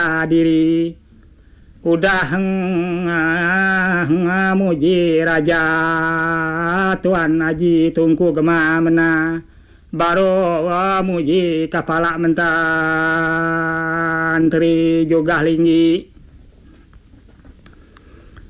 diri udah muji raja Tuan Haji Tunku Gemamena baru muji kepala menteri juga linggi